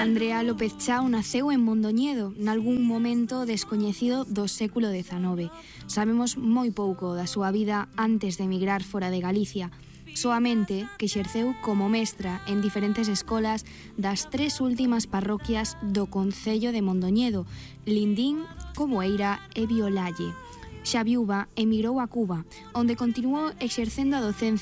Andrea López Chao naceu en Mondoñedo, nalgún momento descoñecido do século XIX. Sabemos moi pouco da súa vida antes de emigrar fora de Galicia, soamente que exerceu como mestra en diferentes escolas das 3 últimas parroquias do concello de Mondoñedo, Lindín, Coboeira e Violalle. Xa viúva, emigrou a Cuba, onde continuou exercendo a docencia